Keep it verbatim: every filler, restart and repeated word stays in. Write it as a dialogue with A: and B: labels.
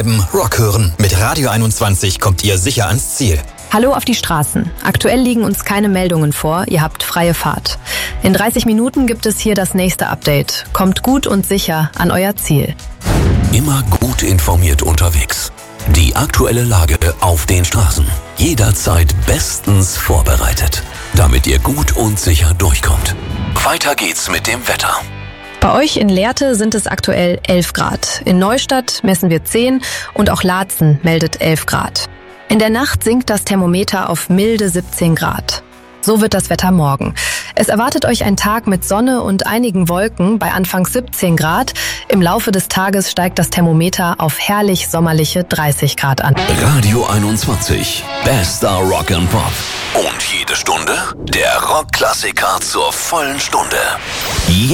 A: Rock hören. Mit Radio einundzwanzig kommt ihr sicher ans Ziel.
B: Hallo auf die Straßen. Aktuell liegen uns keine Meldungen vor. Ihr habt freie Fahrt. In dreißig Minuten gibt es hier das nächste Update. Kommt gut und sicher an euer Ziel.
C: Immer gut informiert unterwegs. Die aktuelle Lage auf den Straßen. Jederzeit bestens vorbereitet, damit ihr gut und sicher durchkommt. Weiter geht's mit dem Wetter.
B: Bei euch in Lehrte sind es aktuell elf Grad. In Neustadt messen wir zehn und auch Laatzen meldet elf Grad. In der Nacht sinkt das Thermometer auf milde siebzehn Grad. So wird das Wetter morgen. Es erwartet euch ein Tag mit Sonne und einigen Wolken bei anfangs siebzehn Grad. Im Laufe des Tages steigt das Thermometer auf herrlich sommerliche dreißig Grad an.
C: Radio einundzwanzig, bester Rock and Pop. Und jede Stunde der Rockklassiker zur vollen Stunde.